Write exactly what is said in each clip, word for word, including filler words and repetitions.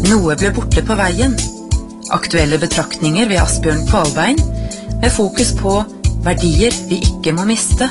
Noe ble borte på veien. Aktuelle betraktninger ved Asbjørn Kvalbein, med fokus på verdier vi ikke må miste.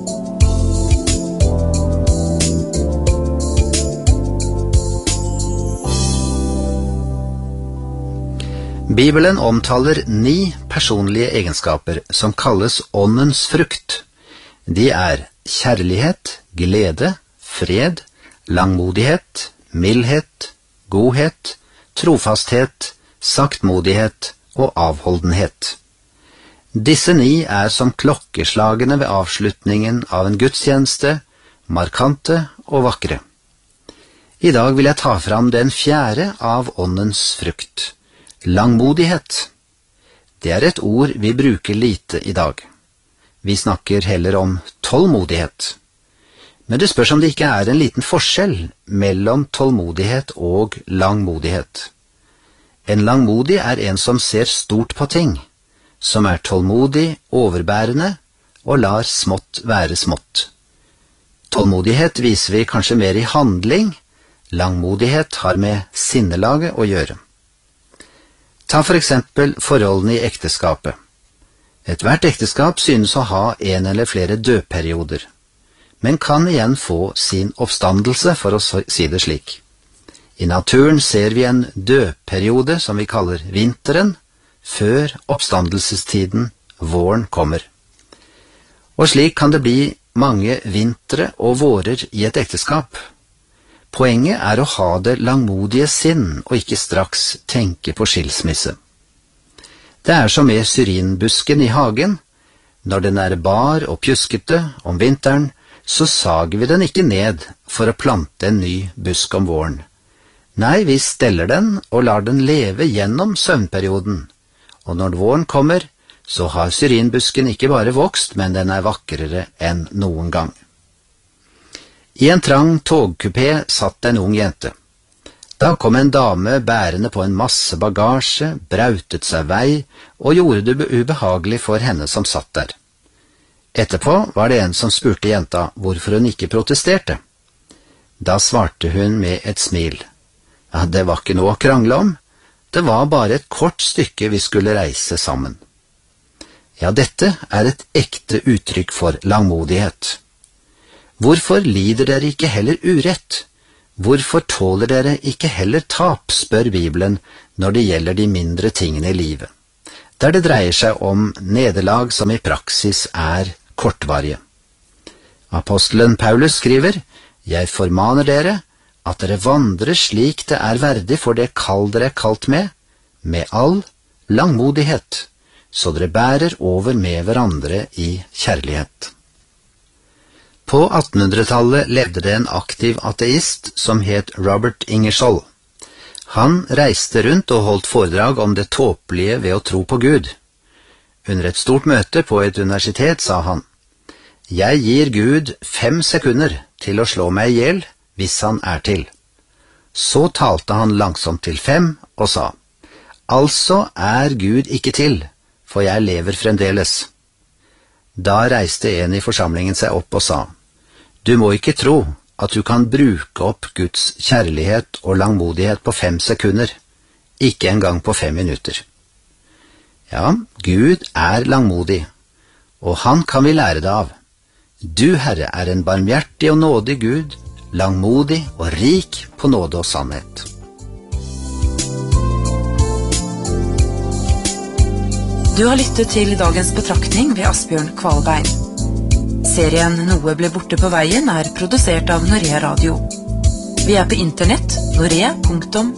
Bibelen omtaler ni personlige egenskaper som kalles åndens frukt. De er kjærlighet, glede, fred, langmodighet, mildhet, godhet, trofasthet, saktmodighet og avholdenhet. Disse ni er som klokkeslagene ved avslutningen av en gudstjeneste, markante og vakre. I dag vil jeg ta fram den fjerde av åndens frukt. Langmodighet. Det er et ord vi bruker lite i dag. Vi snakker heller om tålmodighet. Men det spørs om det ikke er en liten forskjell mellom tålmodighet og langmodighet. En langmodig er en som ser stort på ting, som er tålmodig, overbærende og lar smått være smått. Tålmodighet viser vi kanskje mer i handling, langmodighet har med sinnelaget å gjøre. Ta for eksempel forholdene i ekteskapet. Et hvert ekteskap synes å ha en eller flere dødperioder, men kan igjen få sin oppstandelse, for å si det slik. I naturen ser vi en dødperiode som vi kaller vinteren, før oppstandelsestiden, våren, kommer. Og slik kan det bli mange vintre og vårer i et ekteskap. Poenget er å ha det langmodige sinn, og ikke straks tenke på skilsmisse. Det er som med syrinbusken i hagen. Når den er bar og pjuskete om vinteren, så sager vi den ikke ned for å plante en ny busk om våren. Nei, vi steller den og lar den leve gjennom søvnperioden. Og når våren kommer, så har syrinbusken ikke bare vokst, men den er vakrere enn noen gang. I en trang togkupé satt en ung jente. Da kom en dame bærende på en masse bagasje, brautet seg vei og gjorde det ubehagelig for henne som satt der. Etterpå var det en som spurte jenta hvorfor hun ikke protesterte. Da svarte hun med et smil. Ja, det var ikke noe å krangle om. Det var bare et kort stykke vi skulle reise sammen. Ja, dette er et ekte uttrykk for langmodighet. Hvorfor lider dere ikke heller urett? Hvorfor tåler dere ikke heller tap, spør Bibelen når det gjelder de mindre tingene i livet, der det dreier seg om nederlag som i praksis er kortvarige. Apostelen Paulus skriver, «Jeg formaner dere at dere vandrer slik det er verdig for det kall dere er kalt med, med all langmodighet, så dere bærer over med hverandre i kjærlighet.» På attenhundretallet levde det en aktiv ateist som het Robert Ingersoll. Han reiste rundt og holdt foredrag om det tåpelige ved å tro på Gud. Under et stort møte på et universitet sa han, «Jeg gir Gud fem sekunder til å slå meg ihjel hvis han er til.» Så talte han langsomt til fem og sa, «Altså er Gud ikke til, for jeg lever fremdeles.» Da reiste en i forsamlingen seg opp og sa, «Du må ikke tro at du kan bruke opp Guds kjærlighet og langmodighet på fem sekunder, ikke engang på fem minutter.» Ja, Gud er langmodig, og han kan vi lære det av. Du, Herre, er en barmhjertig og nådig Gud, langmodig og rik på nåde og sannhet. Du har lyttet til dagens betraktning ved Asbjørn Kvalbein. Serien Noe ble borte på veien er produsert av Norea Radio. Vi er på internett, norea punktum